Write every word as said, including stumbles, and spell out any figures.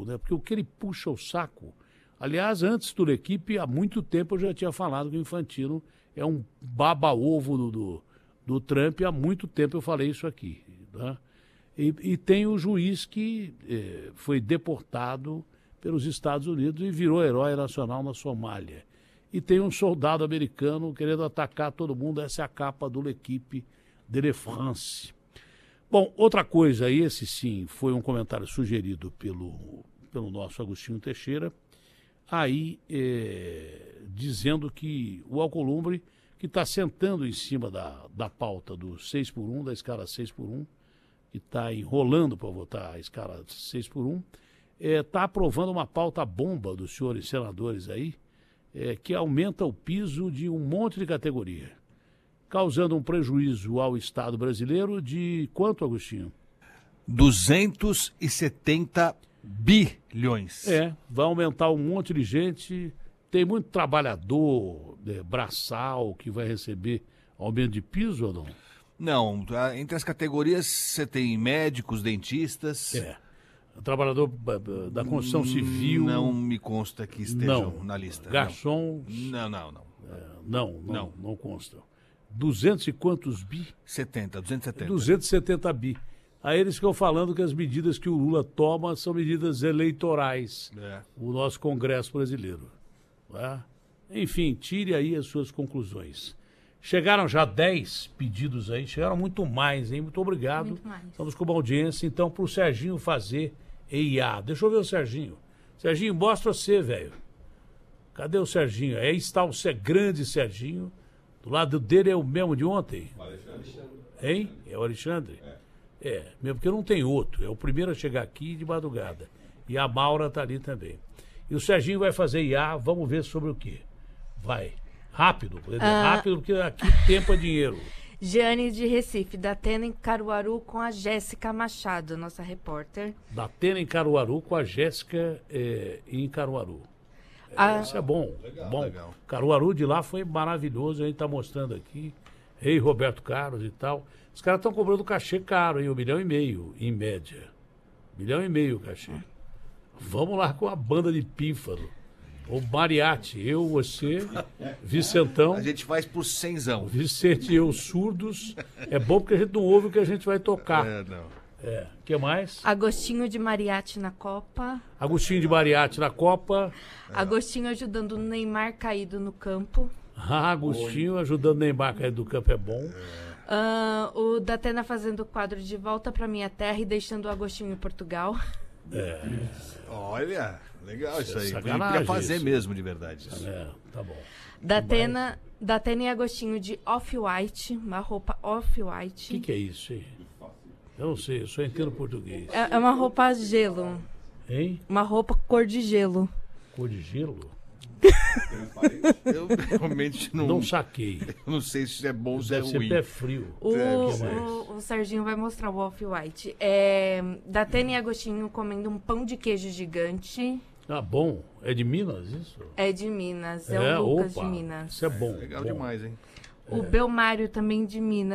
né? Porque o que ele puxa o saco... Aliás, antes do equipe, há muito tempo eu já tinha falado que o Infantino é um baba-ovo do, do, do Trump, há muito tempo eu falei isso aqui. Né? E, e tem o juiz que eh, foi deportado pelos Estados Unidos e virou herói nacional na Somália. E tem um soldado americano querendo atacar todo mundo, essa é a capa do L'Equipe de La France. Bom, outra coisa, esse sim foi um comentário sugerido pelo, pelo nosso Agostinho Teixeira, aí é, dizendo que o Alcolumbre, que está sentando em cima da, da pauta do seis por um, da escala seis por um, que está enrolando para votar a escala seis por um, está é, aprovando uma pauta bomba dos senhores senadores aí, é, que aumenta o piso de um monte de categoria, causando um prejuízo ao Estado brasileiro de quanto, Agostinho? duzentos e setenta bilhões. É, vai aumentar um monte de gente, tem muito trabalhador né, braçal que vai receber aumento de piso ou não? Não, entre as categorias você tem médicos, dentistas... É, trabalhador da construção civil... Não me consta que estejam não. na lista. Garçons... Não, não, não. É, não, não, não, não constam. duzentos e quantos bi? setenta, duzentos e setenta. duzentos e setenta bi. Aí eles ficam falando que as medidas que o Lula toma são medidas eleitorais. É. O nosso Congresso brasileiro. Tá? Enfim, tire aí as suas conclusões. Chegaram já dez pedidos aí, chegaram muito mais, hein? Muito obrigado. Muito mais. Estamos com uma audiência, então, para o Serginho fazer E I A. Deixa eu ver o Serginho. Serginho, mostra você, velho. Cadê o Serginho? Aí está o grande Serginho. Do lado dele é o mesmo de ontem. Hein? É o Alexandre? É. É, mesmo porque não tem outro. É o primeiro a chegar aqui de madrugada. E a Maura está ali também. E o Serginho vai fazer I A, vamos ver sobre o quê. Vai. Rápido, ah. rápido, porque aqui tempo é dinheiro. Jeane de Recife, da Atena em Caruaru com a Jéssica Machado, nossa repórter. Da Atena em Caruaru com a Jéssica é, em Caruaru. Ah. Isso é bom. Legal, bom. legal. Caruaru de lá foi maravilhoso, a gente está mostrando aqui. Rei Roberto Carlos e tal. Os caras estão cobrando cachê caro, hein? Um milhão e meio, em média. Um milhão e meio o cachê. Vamos lá com a banda de pífaro. O mariachi, eu, você, Vicentão. A gente faz por cenzão. Vicente e eu, surdos. É bom porque a gente não ouve o que a gente vai tocar. É, não. É. O que mais? Agostinho de Mariachi na Copa. Agostinho de Mariachi na Copa. É. Agostinho ajudando o Neymar caído no campo. Ah, Agostinho Oi. ajudando o Neymar caído do campo é bom. É. Uh, o Datena fazendo o quadro de Volta pra Minha Terra e deixando o Agostinho em Portugal. É. Olha, legal isso, isso aí. Podia fazer isso. mesmo, de verdade. Isso. É, tá bom. Datena, Datena e Agostinho de Off-White, uma roupa Off-White. O que, que é isso aí? Eu não sei, eu só entendo português. É, é uma roupa gelo. Hein? Uma roupa cor de gelo. Cor de gelo? Eu realmente não... Não saquei. Eu não sei se isso é bom ou se é Deve ser ruim. pé frio. O, É, o, o Serginho vai mostrar o Off-White. É, Datena e Agostinho comendo um pão de queijo gigante. Ah, bom. É de Minas isso? É de Minas. É, É, o Lucas opa, de Minas. Isso é bom. Legal bom. demais, hein? O Belmário também de Minas.